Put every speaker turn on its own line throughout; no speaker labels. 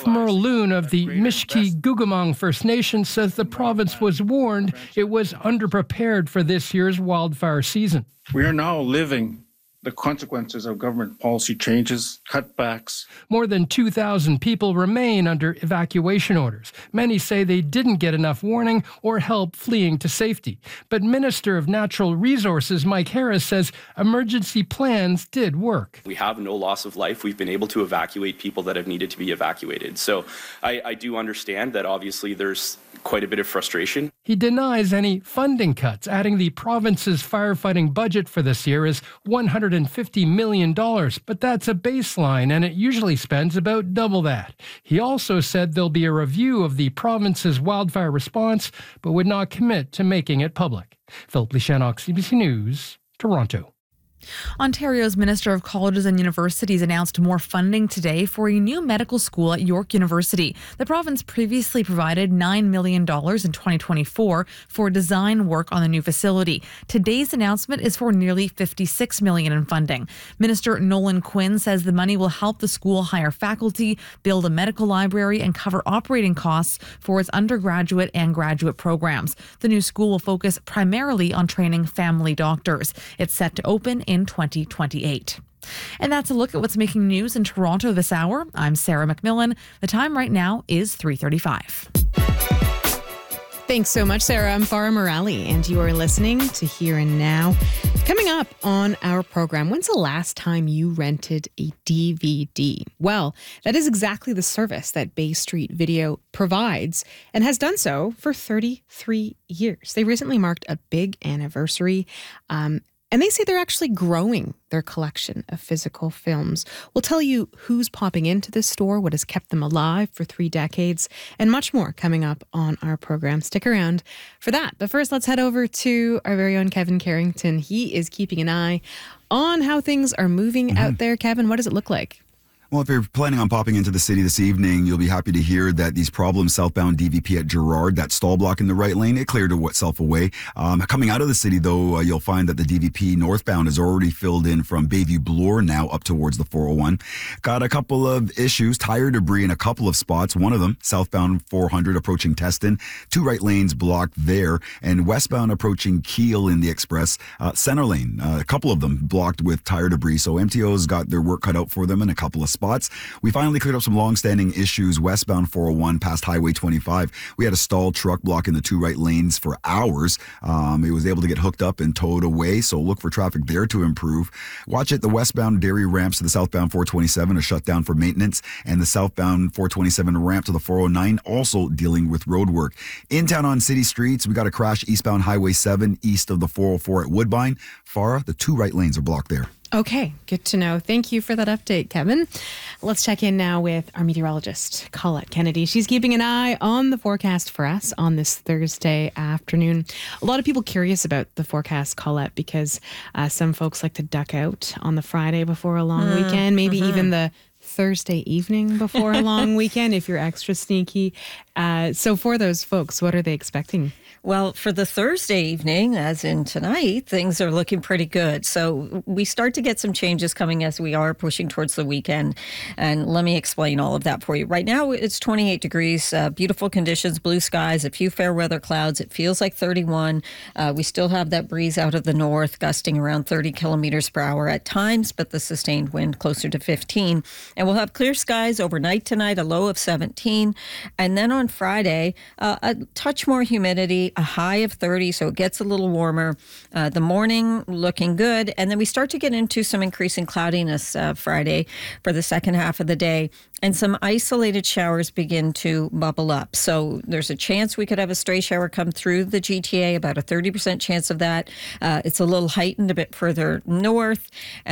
Chief Merle Loon of the Mishki-Gugamong First Nation says the province was warned it was underprepared for this year's wildfire season.
We are now living the consequences of government policy changes, cutbacks.
More than 2,000 people remain under evacuation orders. Many say they didn't get enough warning or help fleeing to safety. But Minister of Natural Resources Mike Harris says emergency plans did work.
We have no loss of life. We've been able to evacuate people that have needed to be evacuated. So I do understand that obviously there's quite a bit of frustration.
He denies any funding cuts, adding the province's firefighting budget for this year is $150 million, but that's a baseline and it usually spends about double that. He also said there'll be a review of the province's wildfire response, but would not commit to making it public. Philip Lishanok, CBC News, Toronto.
Ontario's Minister of Colleges and Universities announced more funding today for a new medical school at York University. The province previously provided $9 million in 2024 for design work on the new facility. Today's announcement is for nearly $56 million in funding. Minister Nolan Quinn says the money will help the school hire faculty, build a medical library, and cover operating costs for its undergraduate and graduate programs. The new school will focus primarily on training family doctors. It's set to open in 2028. And that's a look at what's making news in Toronto this hour. I'm Sarah McMillan. The time right now is 3:35.
Thanks so much, Sarah. I'm Farah Morali, and you are listening to Here and Now. Coming up on our program, when's the last time you rented a DVD? Well, that is exactly the service that Bay Street Video provides and has done so for 33 years. They recently marked a big anniversary, and they say they're actually growing their collection of physical films. We'll tell you who's popping into this store, what has kept them alive for 3 decades, and much more coming up on our program. Stick around for that. But first, let's head over to our very own Kevin Carrington. He is keeping an eye on how things are moving out there. Kevin, what does it look like?
Well, if you're planning on popping into the city this evening, you'll be happy to hear that these problems southbound DVP at Gerrard, that stall block in the right lane, it cleared itself away. Coming out of the city, though, you'll find that the DVP northbound is already filled in from Bayview Bloor now up towards the 401. Got a couple of issues, tire debris in a couple of spots. One of them, southbound 400 approaching Teston, 2 right lanes blocked there, and westbound approaching Keele in the express, center lane, a couple of them blocked with tire debris. So MTO's got their work cut out for them in a couple of spots. We finally cleared up some long-standing issues westbound 401 past Highway 25. We had a stalled truck blocking the 2 right lanes for hours. It was able to get hooked up and towed away, so look for traffic there to improve. Watch it, the westbound Dairy ramps to the southbound 427 are shut down for maintenance, and the southbound 427 ramp to the 409 also dealing with road work. In town on city streets, we got a crash eastbound Highway 7 east of the 404 at Woodbine. Farah, the 2 right lanes are blocked there.
Okay, good to know. Thank you for that update, Kevin. Let's check in now with our meteorologist, Colette Kennedy. She's keeping an eye on the forecast for us on this Thursday afternoon. A lot of people curious about the forecast, Colette, because some folks like to duck out on the Friday before a long weekend, maybe even the Thursday evening before a long weekend if you're extra sneaky. So for those folks, what are they expecting?
Well, for the Thursday evening, as in tonight, things are looking pretty good. So we start to get some changes coming as we are pushing towards the weekend. And let me explain all of that for you. Right now, it's 28 degrees, beautiful conditions, blue skies, a few fair weather clouds. It feels like 31. We still have that breeze out of the north, gusting around 30 kilometers per hour at times, but the sustained wind closer to 15. And we'll have clear skies overnight tonight, a low of 17. And then on Friday, a touch more humidity, a high of 30, so it gets a little warmer. The morning looking good, and then we start to get into some increasing cloudiness Friday for the second half of the day, and some isolated showers begin to bubble up. So there's a chance we could have a stray shower come through the GTA, about a 30% chance of that. It's a little heightened a bit further north,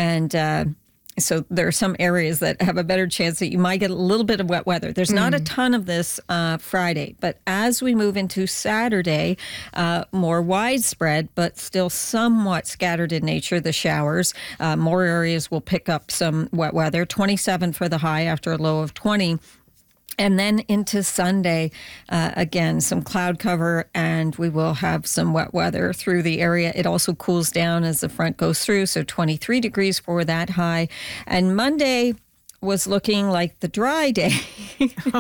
and so there are some areas that have a better chance that you might get a little bit of wet weather. There's not a ton of this Friday, but as we move into Saturday, more widespread, but still somewhat scattered in nature, the showers. More areas will pick up some wet weather. 27 for the high after a low of 20. And then into Sunday, again, some cloud cover, and we will have some wet weather through the area. It also cools down as the front goes through, so 23 degrees for that high. And Monday was looking like the dry day.